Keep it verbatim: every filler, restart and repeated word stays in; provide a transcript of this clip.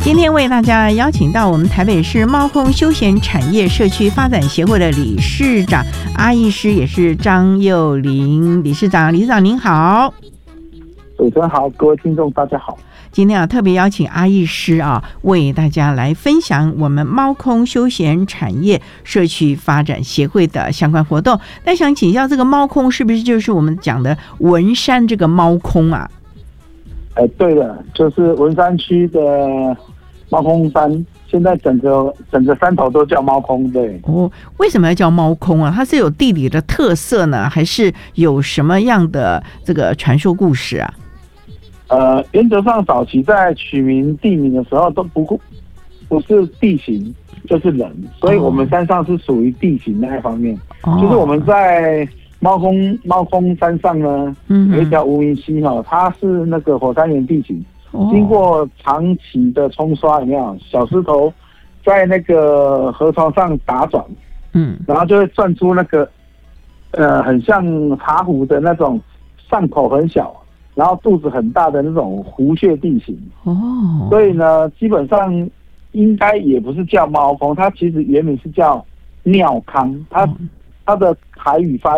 今天为大家邀请到我们台北市猫空休闲产业社区发展协会的理事长阿义师，也是张幼霖理事长。理事长您好。 主持人好，各位听众大家好。 今天啊，特别邀请阿义师啊，为大家来分享我们猫空休闲产业社区发展协会的相关活动。那想请教，这个猫空是不是就是我们讲的文山这个猫空啊？ 哎，对了，就是文山区的猫空山，现在整个整个山头都叫猫空。对。 哦，为什么要叫猫空啊？它是有地理的特色呢，还是有什么样的这个传说故事啊？ 呃，原则上早期在取名地名的时候都不不是地形就是人，所以我们山上是属于地形那一方面。哦、就是我们在猫空猫空山上呢，嗯、有一条无名溪哈，它是那个火山岩地形，哦、经过长期的冲刷，有没有小石头在那个河床上打转，嗯，然后就会转出那个呃很像茶壶的那种上口很小，然后肚子很大的那种湖穴地形。哦，所以呢，基本上应该也不是叫猫空，它其实原名是叫尿康，它、哦、它的台语发